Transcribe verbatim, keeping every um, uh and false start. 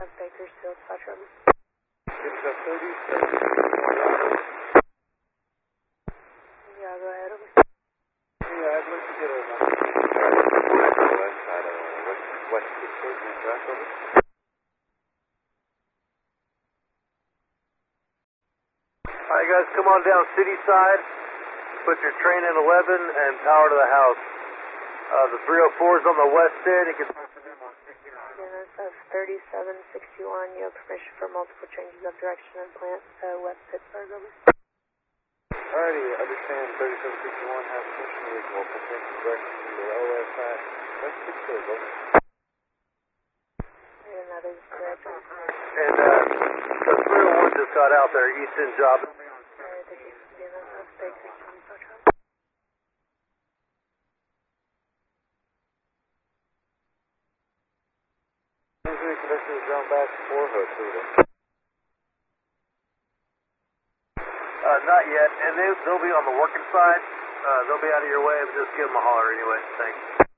Bakersfield, Flash Road. It's a thirty-seven. Yeah, go ahead. Over. Yeah, I'd like to get a the west side of West, West Pittsburgh and West over. Alright guys, come on down city side, put your train in eleven and power to the house. Uh, the three oh four is on the west end, you can... N S F thirty-seven sixty-one, you have permission for multiple changes of direction and plant to West Pittsburgh, over. Alrighty, understand thirty-seven sixty-one has permission with multiple changes of direction to the O S at West Pittsburgh, over. And that is correct. And uh, the three oh one just got out there, east end job. Uh, this is the N S F Bakersfield, Flash Road. Usually conducting the ground back for hood, Uh, not yet, and they, they'll be on the working side. Uh, they'll be out of your way, but just give them a holler anyway. Thanks.